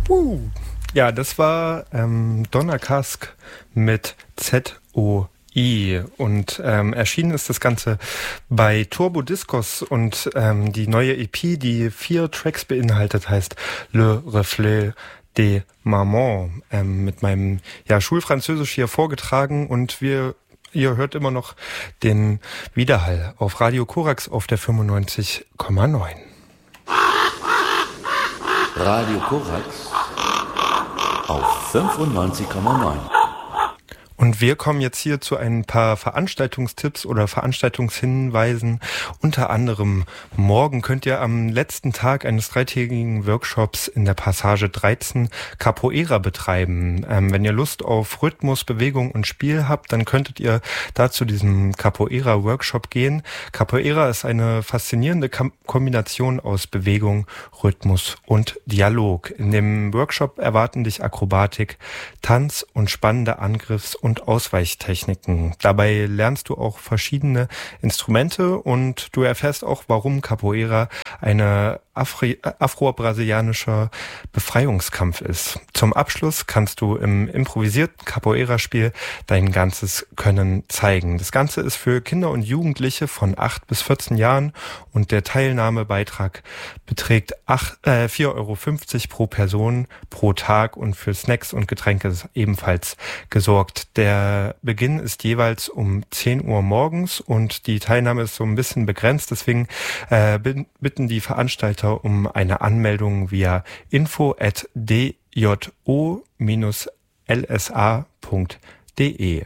Ja, das war Donna Kask mit ZOI und erschienen ist das Ganze bei Turbo Discos und die neue EP, die 4 Tracks beinhaltet, heißt Le Reflet des Mamans, mit meinem Schulfranzösisch hier vorgetragen und ihr hört immer noch den Widerhall auf Radio Korax auf der 95,9. Radio Korax auf 95,9. Und wir kommen jetzt hier zu ein paar Veranstaltungstipps oder Veranstaltungshinweisen. Unter anderem morgen könnt ihr am letzten Tag eines 3-tägigen Workshops in der Passage 13 Capoeira betreiben. Wenn ihr Lust auf Rhythmus, Bewegung und Spiel habt, dann könntet ihr da zu diesem Capoeira-Workshop gehen. Capoeira ist eine faszinierende Kombination aus Bewegung, Rhythmus und Dialog. In dem Workshop erwarten dich Akrobatik, Tanz und spannende Angriffs- und Ausweichtechniken. Dabei lernst du auch verschiedene Instrumente und du erfährst auch, warum Capoeira eine afro-brasilianischer Befreiungskampf ist. Zum Abschluss kannst du im improvisierten Capoeira-Spiel dein ganzes Können zeigen. Das Ganze ist für Kinder und Jugendliche von 8 bis 14 Jahren und der Teilnahmebeitrag beträgt 4,50 Euro pro Person pro Tag und für Snacks und Getränke ist ebenfalls gesorgt. Der Beginn ist jeweils um 10 Uhr morgens und die Teilnahme ist so ein bisschen begrenzt, deswegen bitten die Veranstalter um eine Anmeldung via info@djo-lsa.de.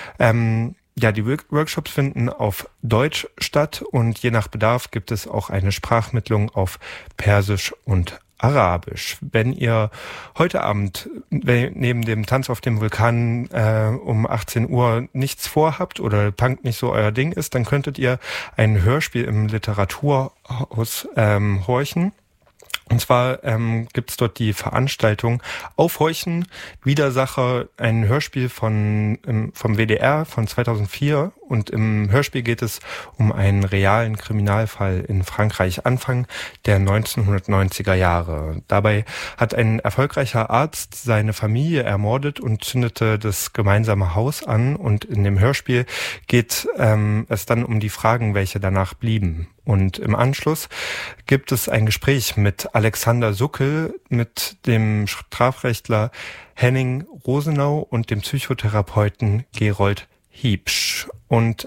Die Workshops finden auf Deutsch statt und je nach Bedarf gibt es auch eine Sprachmittlung auf Persisch und Arabisch. Wenn ihr heute Abend neben dem Tanz auf dem Vulkan um 18 Uhr nichts vorhabt oder Punk nicht so euer Ding ist, dann könntet ihr ein Hörspiel im Literaturhaus horchen. Und zwar gibt's dort die Veranstaltung Aufhorchen, Widersacher, ein Hörspiel vom WDR von 2004. Und im Hörspiel geht es um einen realen Kriminalfall in Frankreich Anfang der 1990er Jahre. Dabei hat ein erfolgreicher Arzt seine Familie ermordet und zündete das gemeinsame Haus an. Und in dem Hörspiel geht es dann um die Fragen, welche danach blieben. Und im Anschluss gibt es ein Gespräch mit Alexander Suckel, mit dem Strafrechtler Henning Rosenau und dem Psychotherapeuten Gerold Hiebsch. Und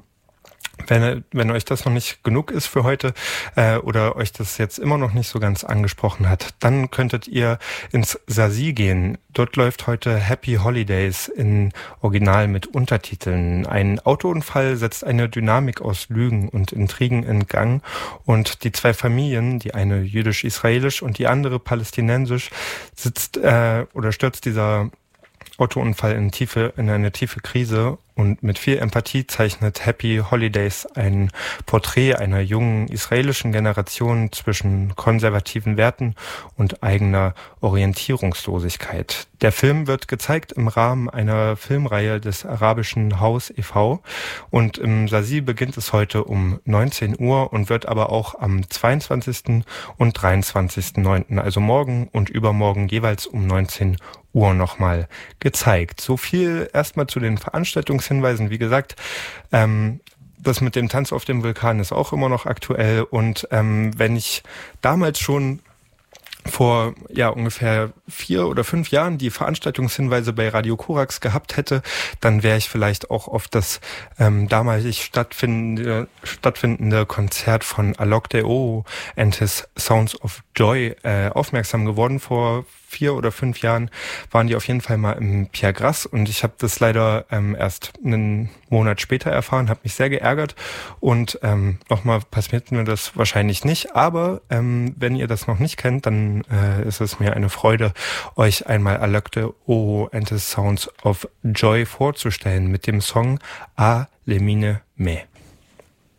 wenn euch das noch nicht genug ist für heute oder euch das jetzt immer noch nicht so ganz angesprochen hat, dann könntet ihr ins Sasi gehen. Dort läuft heute Happy Holidays in Original mit Untertiteln. Ein Autounfall setzt eine Dynamik aus Lügen und Intrigen in Gang und die 2 Familien, die eine jüdisch-israelisch und die andere palästinensisch, stürzt dieser Autounfall in eine tiefe Krise und mit viel Empathie zeichnet Happy Holidays ein Porträt einer jungen israelischen Generation zwischen konservativen Werten und eigener Orientierungslosigkeit. Der Film wird gezeigt im Rahmen einer Filmreihe des Arabischen Haus e.V. und im Sasi beginnt es heute um 19 Uhr und wird aber auch am 22. und 23.09., also morgen und übermorgen jeweils um 19 Uhr nochmal gezeigt. So viel erstmal zu den Veranstaltungshinweisen. Wie gesagt, das mit dem Tanz auf dem Vulkan ist auch immer noch aktuell und wenn ich damals schon vor ungefähr 4 oder 5 Jahren die Veranstaltungshinweise bei Radio Korax gehabt hätte, dann wäre ich vielleicht auch auf das damalig stattfindende Konzert von Alok Deo and his Sounds of Joy aufmerksam geworden. Vor 4 oder 5 Jahren waren die auf jeden Fall mal im Pierre Grasse und ich habe das leider erst einen Monat später erfahren, habe mich sehr geärgert und nochmal passiert mir das wahrscheinlich nicht, aber wenn ihr das noch nicht kennt, dann ist es mir eine Freude, euch einmal Alok Deo and his Sounds of Joy vorzustellen mit dem Song A Lemine Me.